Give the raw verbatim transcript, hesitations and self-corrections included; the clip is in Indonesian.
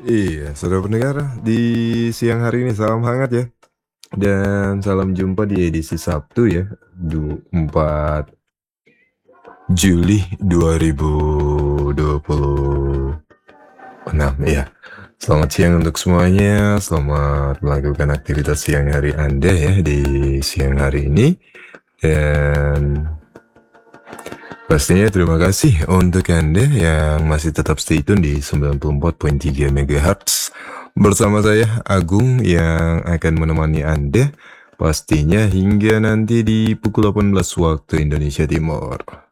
Iya, saudara pendengar, di siang hari ini salam hangat ya, dan salam jumpa di edisi Sabtu ya, du empat Juli dua ribu dua puluh enam ya. Selamat siang untuk semuanya, selamat melakukan aktivitas siang hari Anda ya di siang hari ini. Dan pastinya terima kasih untuk Anda yang masih tetap stay tune di sembilan puluh empat koma tiga megahertz bersama saya Agung yang akan menemani Anda pastinya hingga nanti di pukul delapan belas waktu Indonesia Timur.